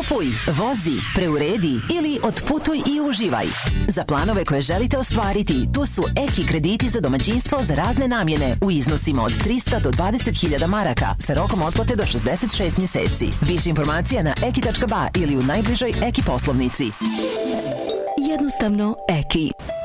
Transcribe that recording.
Kupuj, vozi, preuredi ili otputuj i uživaj. Za planove koje želite ostvariti, tu su Eki krediti za domaćinstvo za razne namjene u iznosima od 300 do 20.000 maraka sa rokom otplate do 66 mjeseci. Više informacija na eki.ba ili u najbližoj Eki poslovnici. Jednostavno Eki.